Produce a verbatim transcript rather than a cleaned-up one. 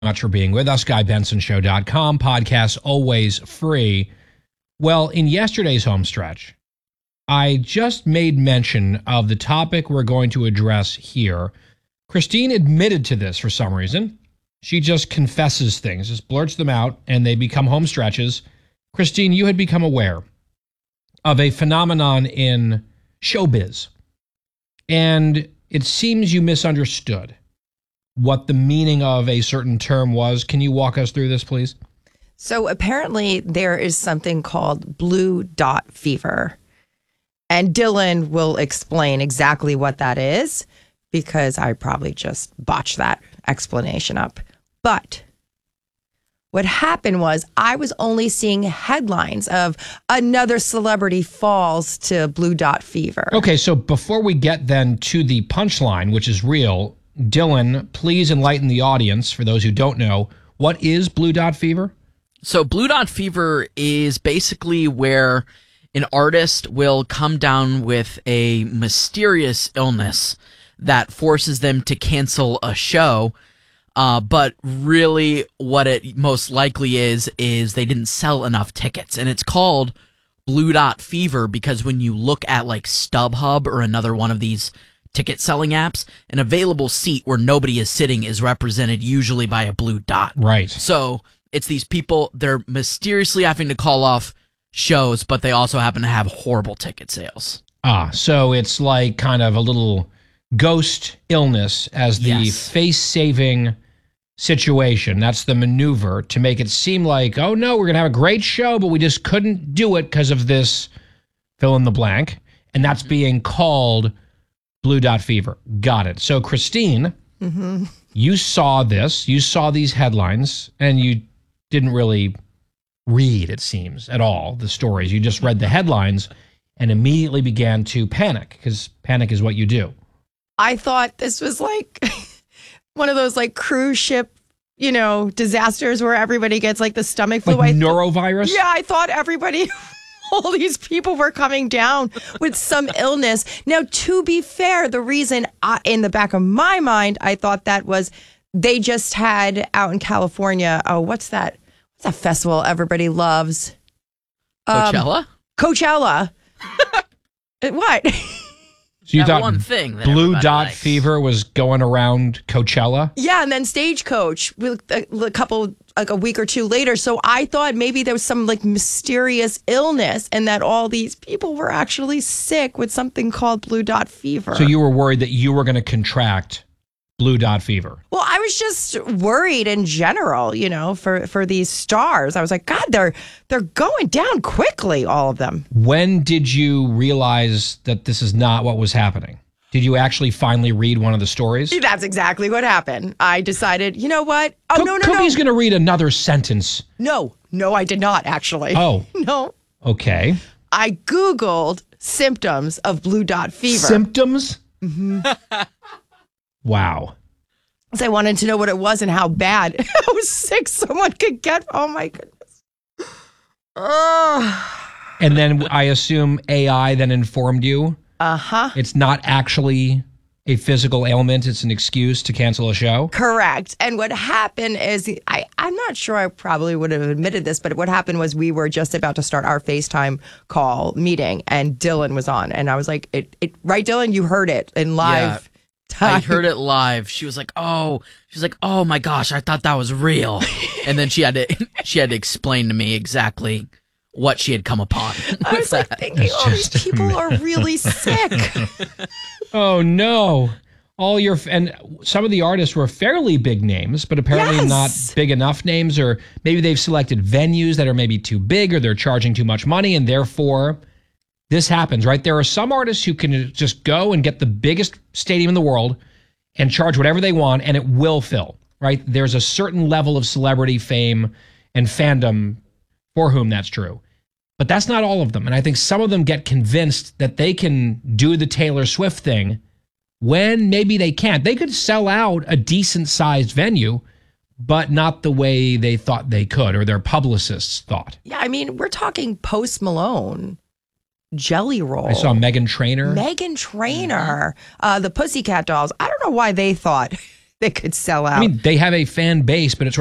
Much for being with us, guy benson show dot com. Podcast always free. Well, in yesterday's home stretch, I just made mention of the topic we're going to address here. Christine admitted to this for some reason. She just confesses things, just blurts them out, and they become home stretches. Christine, you had become aware of a phenomenon in showbiz, and it seems you misunderstood what the meaning of a certain term was. Can you walk us through this, please? So apparently there is something called blue dot fever. And Dylan will explain exactly what that is, because I probably just botched that explanation up. But what happened was I was only seeing headlines of another celebrity falls to blue dot fever. Okay, so before we get then to the punchline, which is real, Dylan, please enlighten the audience, for those who don't know, what is blue dot fever? So blue dot fever is basically where an artist will come down with a mysterious illness that forces them to cancel a show. Uh, but really what it most likely is, is they didn't sell enough tickets. And it's called blue dot fever because when you look at like StubHub or another one of these ticket selling apps, an available seat where nobody is sitting is represented usually by a blue dot. Right. So it's these people, they're mysteriously having to call off shows, but they also happen to have horrible ticket sales. Ah, so it's like kind of a little ghost illness as the Yes. face-saving situation. That's the maneuver to make it seem like, oh no, we're going to have a great show, but we just couldn't do it because of this fill in the blank. And that's being called blue dot fever. Got it. So Christine, Mm-hmm. you saw this, you saw these headlines, and you didn't really read, it seems, at all, the stories. You just read the headlines and immediately began to panic, because panic is what you do. I thought this was like one of those like cruise ship, you know, disasters where everybody gets like the stomach flu. Like I th- neurovirus? Yeah, I thought everybody, all these people were coming down with some illness. Now, to be fair, the reason I, in the back of my mind, I thought that was they just had out in California. Oh, what's that? What's that festival everybody loves? Um, Coachella? Coachella. Uh, what? So you That thought one thing that blue everybody dot likes. fever was going around Coachella? Yeah, and then Stagecoach with a, a couple, like a week or two later. So I thought maybe there was some like mysterious illness and that all these people were actually sick with something called blue dot fever. So you were worried that you were going to contract blue dot fever. Well, I was just worried in general, you know, for, for these stars. I was like, God, they're they're going down quickly, all of them. When did you realize that this is not what was happening? Did you actually finally read one of the stories? That's exactly what happened. I decided, you know what? Oh, Co- no, no, Cookie no. is going to read another sentence. No, no, I did not actually. Oh, No. okay. I Googled symptoms of blue dot fever. Symptoms? Mm-hmm. Wow. So I wanted to know what it was and how bad I was sick someone could get. Oh my goodness. Oh. And then I assume A I then informed you Uh-huh. it's not actually a physical ailment. It's an excuse to cancel a show. Correct. And what happened is, I, I'm not sure I probably would have admitted this, but what happened was we were just about to start our FaceTime call meeting and Dylan was on. And I was like, it, it right, Dylan, you heard it in live time. I heard it live. She was like, "Oh, she's like, oh my gosh, I thought that was real." And then she had to she had to explain to me exactly what she had come upon. I was like thinking, It's oh, these just people are really sick. Oh no. All your and some of the artists were fairly big names, but apparently Yes. not big enough names, or maybe they've selected venues that are maybe too big, or they're charging too much money, and therefore this happens, right? There are some artists who can just go and get the biggest stadium in the world and charge whatever they want, and it will fill, right? There's a certain level of celebrity fame and fandom for whom that's true. But that's not all of them. And I think some of them get convinced that they can do the Taylor Swift thing when maybe they can't. They could sell out a decent-sized venue, but not the way they thought they could, or their publicists thought. Yeah, I mean, we're talking Post Malone, Jelly Roll. I saw Meghan Trainor. Megan Trainor, uh, the Pussycat Dolls. I don't know why they thought they could sell out. I mean, they have a fan base, but it's